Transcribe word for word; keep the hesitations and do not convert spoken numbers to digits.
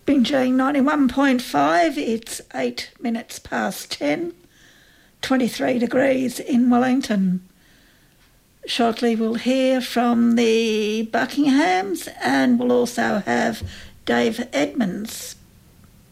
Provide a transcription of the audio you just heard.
Bingeing ninety-one point five, it's eight minutes past ten, twenty-three degrees in Wellington. Shortly we'll hear from the Buckinghams and we'll also have Dave Edmonds.